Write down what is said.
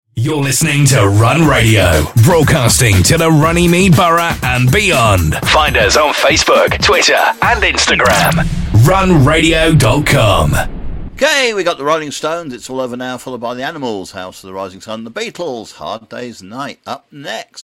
You're listening to Run Radio, broadcasting to the Runnymede Borough and beyond. Find us on Facebook, Twitter and Instagram. runradio.com. Okay, we got the Rolling Stones, It's All Over Now, followed by the Animals, House of the Rising Sun, the Beatles, Hard Day's Night, up next.